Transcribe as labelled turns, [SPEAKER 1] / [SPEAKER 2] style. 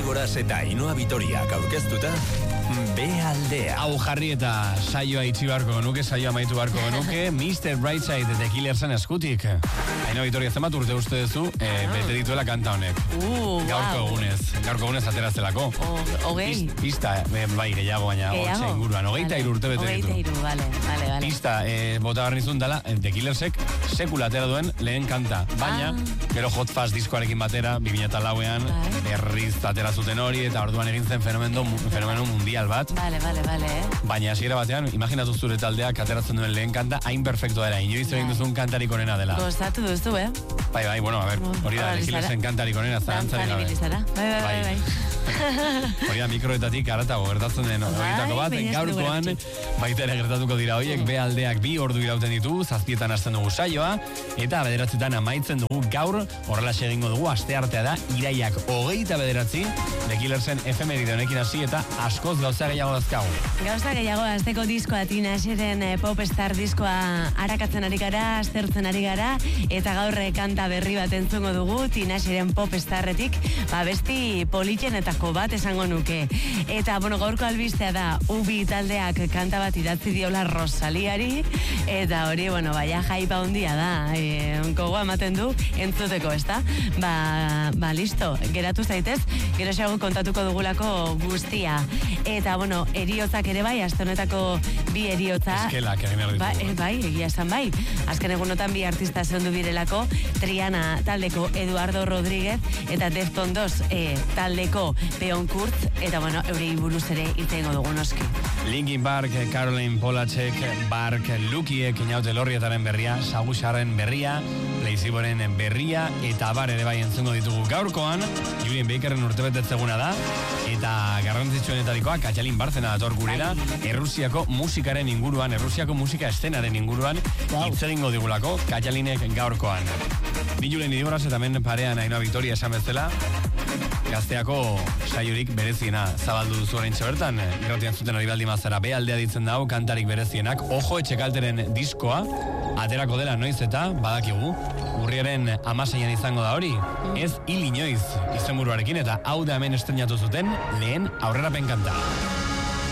[SPEAKER 1] Goraz eta Ainhoa Vitoriak aurkeztuta, B-aldea.
[SPEAKER 2] Hau jarri eta saioa itxi barko genuke, saioa maitu barko genuke, Mr. Brightside The Killersen eskutik. Ainhoa Vitoria, zenbat urte uste duzu, bete dituela kanta honek. Gaurko egunez ateraztelako.
[SPEAKER 3] Hogei.
[SPEAKER 2] Pista, bai, gehiago baina, hortxe inguruan. 23 urte bete ditu.
[SPEAKER 3] 23, vale.
[SPEAKER 2] Pista, bota garnizun dela, The Killersek sekula atera duen lehen kanta. Baina, gero Hot Fuzz diskoarekin batera, 2004an, berriz atera zuten hori, eta orduan egin zen fenomeno mundial bat.
[SPEAKER 3] Vale.
[SPEAKER 2] Baina hasiera batean, imaginatu zure taldeak ateratzen duen lehen kanta, hain perfektua dela, inoiz egin duzun kantarik onena dela.
[SPEAKER 3] Gozatu duzu,
[SPEAKER 2] Bai, bueno, a ver, hori da, The Killersen kantarik onena, zantzarik gabe.
[SPEAKER 3] Bai.
[SPEAKER 2] Hori da, mikroetatik aratago gertatzen den horietako bat, gaurkoan baita ere gertatuko dira horiek, B-aldeak 2 ordu irauten ditu, 7 hasten dugu saioa, eta 9 amaitzen dugu gaur, horrelaxe egingo dugu, asteartea da, iraiak 29, The Killersen efemeride honekin hasi eta askoz gauza gehiago dazkagu.
[SPEAKER 3] Gauza gehiago, azteko diskoa, Tina Asheren Popstar diskoa arakatzen ari gara, aztertzen ari gara, eta gaur kanta berri bat entzungo dugu, Tina Asheren Popstarretik, besti politxenetako bat esango nuke. Eta, gaurko albistea da, Ubi taldeak kanta bat idatzi diola Rosaliari, eta hori, baina jaipa hundia da, gogoa ematen du, entzuteko, ezta? Listo, geratu zaitez, gero xago kontatuko dugulako guztia. Eta, eriotzak ere bai, aste honetako 2 eriotza.
[SPEAKER 2] Eskelak egin erditu.
[SPEAKER 3] Bai, egia esan bai. Azken egunotan 2 artista zendu birelako, Triana taldeko Eduardo Rodríguez, eta Deftones taldeko Peon Kurtz, eta eurei buruz ere itzengo dugu noski.
[SPEAKER 2] Linkin Park, Caroline Polachek, Bark, Lukiek, Inaute Lorrietaren berria, Sagusarren berria, Leiziboren berria, eta bar ere bai entzungo ditugu gaurkoan, Julien Bakerren urtebetetzeguna da, eta garrantzitsuenetarikoa, Katalin Barzena dator gurera, Errusiako musikaren inguruan, Errusiako musika estenaren inguruan, hitz egingo digulako, Katalinek gaurkoan. Ni Julen Idigoraz eta hemen parean Ainhoa Vitoria esan bezala, gazteako saiorik bereziena zabaldu duzu oraintxe bertan, irratian zuten hori baldin mazara, B-aldea ditzen dago kantarik berezienak, Ojo Etxekalteren diskoa, aterako dela noiz eta, badakigu, urriaren 16 izango da hori, ez hil inoiz izenburuarekin, eta hau da hemen estrenatu zuten lehen aurrerapen kanta.